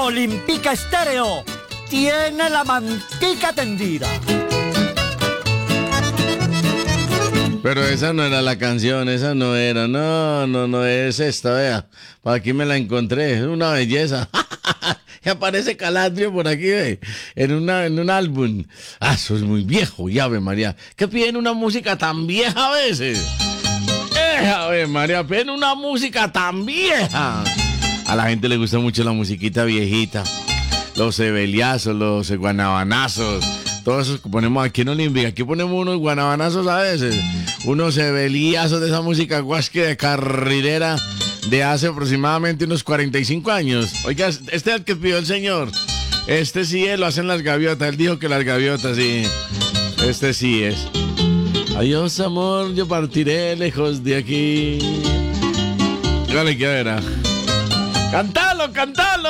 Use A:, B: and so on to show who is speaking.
A: Olímpica Estéreo tiene la mantica tendida.
B: Pero esa no era la canción, esa no era. No, es esta, vea. Por aquí me la encontré, es una belleza. Y aparece Calandrio por aquí, ve, en un álbum. Ah, eso es muy viejo, y Ave María. ¿Qué piden una música tan vieja a veces? Ave María, piden una música tan vieja. A la gente le gusta mucho la musiquita viejita. Los ebeliazos, los guanabanazos. Todos esos que ponemos aquí en Olímpica. Aquí ponemos unos guanabanazos a veces. Unos ebeliazos de esa música guasque de carrilera de hace aproximadamente unos 45 años. Oiga, este es el que pidió el señor. Este sí es, lo hacen las gaviotas. Él dijo que las gaviotas, sí. Este sí es. Adiós, amor, yo partiré lejos de aquí. Dale, ¿qué era? ¡Cántalo, cántalo!